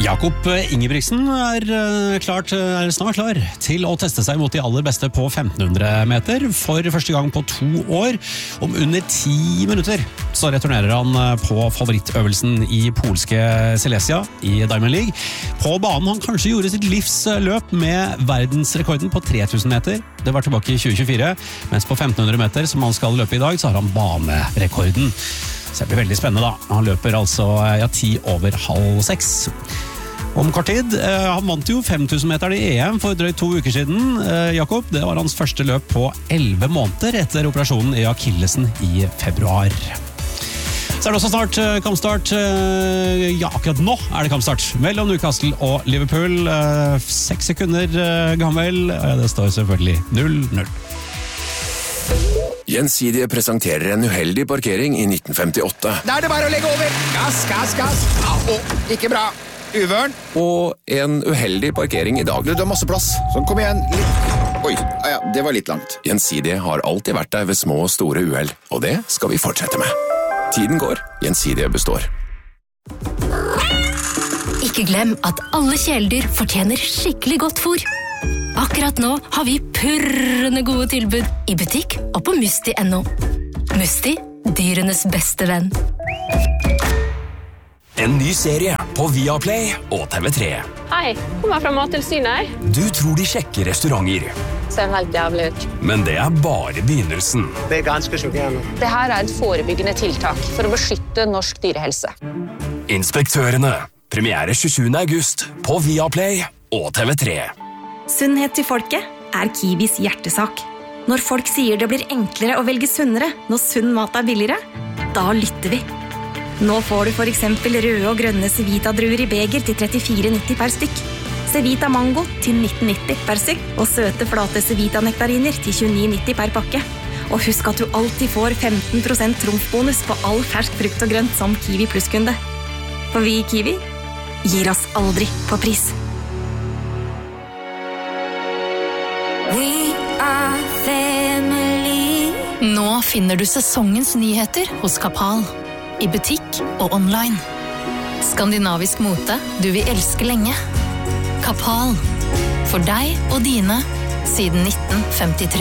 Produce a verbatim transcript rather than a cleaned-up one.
Jakob Ingebrigtsen er, klart, er snart klar til å teste seg mot de aller beste på femten hundre meter for første gang på to år. Om under ti minutter så returnerer han på favorittøvelsen i polske Silesia i Diamond League. På banen han kanskje gjorde sitt livsløp med verdensrekorden på tre tusen meter. Det var tilbake i tjue tjuefire, mens på femten hundre meter som han skal løpe i dag, så har han banerekorden. Så det blir veldig spennende da. Han løper altså ja, ti over halv seks. Om kort tid, eh, han vant jo fem tusen meter i E M for drøyt to uker siden. Eh, Jakob, det var hans første løp på elleve måneder etter operasjonen i akillesen i februar. Så er det også snart eh, kampstart. Eh, ja, akkurat nå er det kampstart mellom Newcastle og Liverpool. Eh, seks sekunder eh, gammel. Ja, det står selvfølgelig null null. Gjensidige presenterer en uheldig parkering i nitten femtiåtte. Da er det bare å legge over. Gass, gass, gass. Au, ikke bra. Uvørn. Og en uheldig parkering i dag. Du, du har masse plass. Sånn, kom igjen. Litt. Oi, ja, det var litt langt. Gjensidige har alltid vært der ved små og store uheld, og det skal vi fortsette med. Tiden går, Gjensidige består. Ikke glem at alle kjæledyr fortjener skikkelig godt fôr. Akkurat nå har vi purrende gode tilbud i butikk og på Musti punktum no. Musti, dyrenes beste venn. En ny serie på Viaplay og T V tre. Hei, kommer fra Mattilsynet. Du tror de sjekker restauranter, Ser helt jævlig ut. men det er bare begynnelsen. Det er ganske sjokkerende. Det her er et forebyggende tiltak for å beskytte norsk dyrehelse. Inspektørene. Premiere tjuesjuende august på Viaplay og T V tre. Sunnhet til folket er Kiwis hjertesak. Når folk sier det blir enklere å velge sunnere når sunn mat er billigere, da lytter vi. Nå får du for eksempel røde og grønne Cevita-druer i beger til trettifire nitti per stykk. Cevita Mango til nitten nitti per stykk, og søte flate Cevita-nektariner til tjueni nitti per pakke. Og husk at du alltid får femten prosent trumfbonus på all fersk frukt og grønt som Kiwi Plus-kunde. For vi i Kiwi gir oss aldri på pris. Nå finner du sesongens nyheter hos Kapal. I butikk og online. Skandinavisk mote du vil elske lenge. Kapal. For deg og dine siden nitten femtitre.